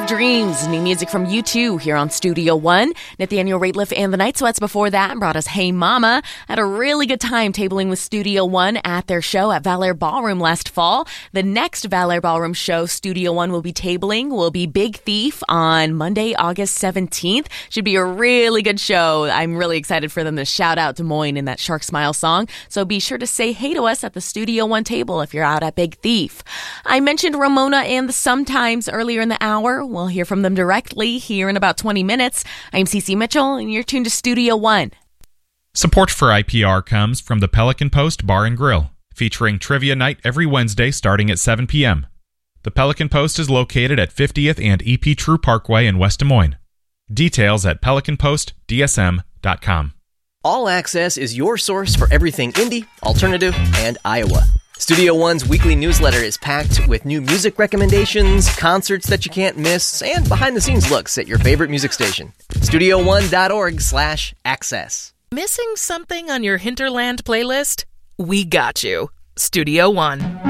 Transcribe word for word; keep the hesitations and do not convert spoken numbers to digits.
Dreams, new music from U two here on Studio One. Nathaniel Rateliff and the Night Sweats before that brought us Hey Mama. Had a really good time tabling with Studio One at their show at Valor Ballroom last fall. The next Valor Ballroom show Studio One will be tabling will be Big Thief on Monday, August seventeenth. Should be a really good show. I'm really excited for them to shout out Des Moines in that Shark Smile song. So be sure to say hey to us at the Studio One table if you're out at Big Thief. I mentioned Ramona and the Sometimes earlier in the hour. We'll hear from them directly here in about twenty minutes. I'm Cece Mitchell, and you're tuned to Studio One. Support for I P R comes from the Pelican Post Bar and Grill, featuring trivia night every Wednesday starting at seven p.m. The Pelican Post is located at fiftieth and E P True Parkway in West Des Moines. Details at pelican post d s m dot com. All Access is your source for everything indie, alternative, and Iowa. Studio One's weekly newsletter is packed with new music recommendations, concerts that you can't miss, and behind-the-scenes looks at your favorite music station. studio one dot org slash access. Missing something on your Hinterland playlist? We got you. Studio One.